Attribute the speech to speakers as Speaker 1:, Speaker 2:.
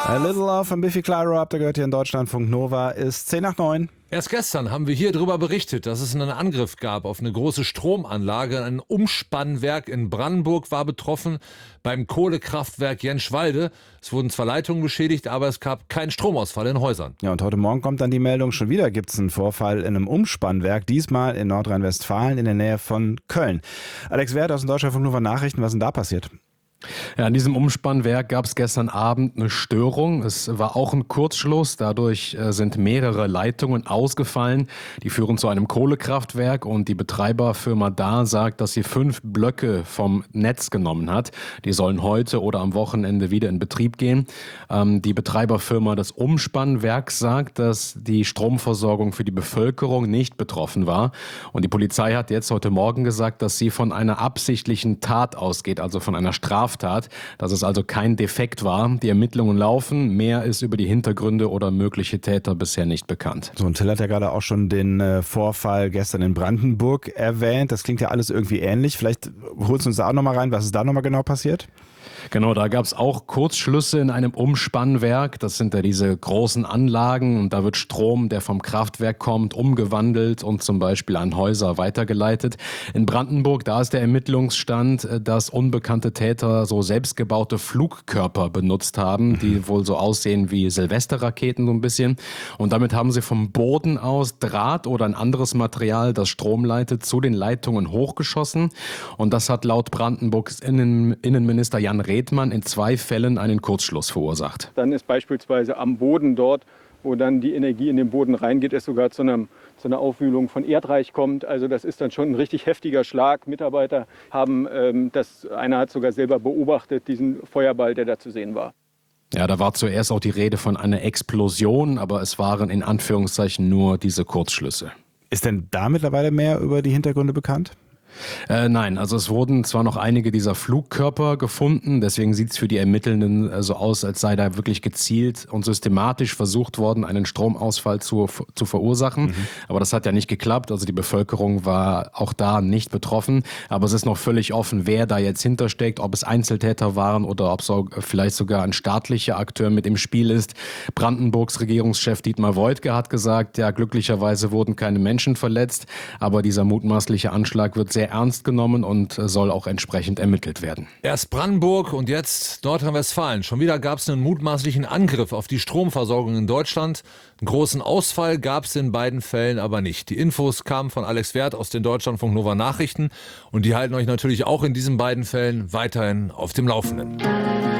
Speaker 1: A Little Love von Biffy Clyro, der gehört hier in Deutschlandfunk Nova, ist 10 nach 9.
Speaker 2: Erst gestern haben wir hier darüber berichtet, dass es einen Angriff gab auf eine große Stromanlage. Ein Umspannwerk in Brandenburg war betroffen, beim Kohlekraftwerk Jenschwalde. Es wurden zwar Leitungen beschädigt, aber es gab keinen Stromausfall in Häusern.
Speaker 1: Ja, und heute Morgen kommt dann die Meldung, schon wieder gibt es einen Vorfall in einem Umspannwerk, diesmal in Nordrhein-Westfalen in der Nähe von Köln. Alex Wert aus dem Deutschlandfunk Nova Nachrichten, was ist denn da passiert?
Speaker 3: Ja, an diesem Umspannwerk gab es gestern Abend eine Störung. Es war auch ein Kurzschluss. Dadurch sind mehrere Leitungen ausgefallen. Die führen zu einem Kohlekraftwerk und die Betreiberfirma da sagt, dass sie 5 Blöcke vom Netz genommen hat. Die sollen heute oder am Wochenende wieder in Betrieb gehen. Die Betreiberfirma des Umspannwerks sagt, dass die Stromversorgung für die Bevölkerung nicht betroffen war. Und die Polizei hat jetzt heute Morgen gesagt, dass sie von einer absichtlichen Tat ausgeht, also von einer Straftat, dass es also kein Defekt war. Die Ermittlungen laufen. Mehr ist über die Hintergründe oder mögliche Täter bisher nicht bekannt.
Speaker 1: So, und Till hat ja gerade auch schon den Vorfall gestern in Brandenburg erwähnt. Das klingt ja alles irgendwie ähnlich. Vielleicht holst du uns da auch nochmal rein, was ist da nochmal genau passiert?
Speaker 3: Genau, da gab es auch Kurzschlüsse in einem Umspannwerk. Das sind ja diese großen Anlagen und da wird Strom, der vom Kraftwerk kommt, umgewandelt und zum Beispiel an Häuser weitergeleitet. In Brandenburg, da ist der Ermittlungsstand, dass unbekannte Täter so selbstgebaute Flugkörper benutzt haben, die wohl so aussehen wie Silvesterraketen so ein bisschen. Und damit haben sie vom Boden aus Draht oder ein anderes Material, das Strom leitet, zu den Leitungen hochgeschossen. Und das hat laut Brandenburgs Innenminister Jan Redmann in 2 Fällen einen Kurzschluss verursacht.
Speaker 4: Dann ist beispielsweise am Boden dort, wo dann die Energie in den Boden reingeht, es sogar zu einer Aufwühlung von Erdreich kommt. Also das ist dann schon ein richtig heftiger Schlag. Mitarbeiter haben einer hat sogar selber beobachtet, diesen Feuerball, der da zu sehen war.
Speaker 3: Ja, da war zuerst auch die Rede von einer Explosion, aber es waren in Anführungszeichen nur diese Kurzschlüsse.
Speaker 1: Ist denn da mittlerweile mehr über die Hintergründe bekannt?
Speaker 3: Nein, also es wurden zwar noch einige dieser Flugkörper gefunden, deswegen sieht es für die Ermittelnden so aus, als sei da wirklich gezielt und systematisch versucht worden, einen Stromausfall zu verursachen. Aber das hat ja nicht geklappt, also die Bevölkerung war auch da nicht betroffen. Aber es ist noch völlig offen, wer da jetzt hintersteckt, ob es Einzeltäter waren oder ob es vielleicht sogar ein staatlicher Akteur mit im Spiel ist. Brandenburgs Regierungschef Dietmar Woidke hat gesagt, ja, glücklicherweise wurden keine Menschen verletzt, aber dieser mutmaßliche Anschlag wird sehr ernst genommen und soll auch entsprechend ermittelt werden.
Speaker 2: Erst Brandenburg und jetzt Nordrhein-Westfalen. Schon wieder gab es einen mutmaßlichen Angriff auf die Stromversorgung in Deutschland. Einen großen Ausfall gab es in beiden Fällen aber nicht. Die Infos kamen von Alex Wert aus den Deutschlandfunk Nova Nachrichten und die halten euch natürlich auch in diesen beiden Fällen weiterhin auf dem Laufenden.